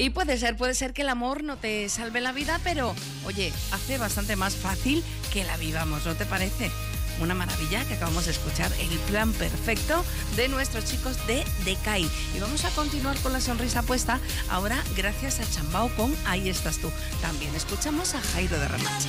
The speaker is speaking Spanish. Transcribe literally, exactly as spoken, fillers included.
Y puede ser, puede ser que el amor no te salve la vida, pero, oye, hace bastante más fácil que la vivamos, ¿no te parece? Una maravilla que acabamos de escuchar, el plan perfecto de nuestros chicos de Decay. Y vamos a continuar con la sonrisa puesta, ahora gracias a Chambao con Ahí estás tú. También escuchamos a Jairo de Remache.